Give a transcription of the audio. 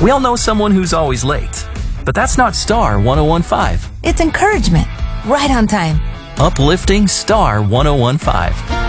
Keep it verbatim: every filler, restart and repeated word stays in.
We all know someone who's always late, but that's not Star one oh one point five. It's encouragement. Right on time. Uplifting Star one oh one point five.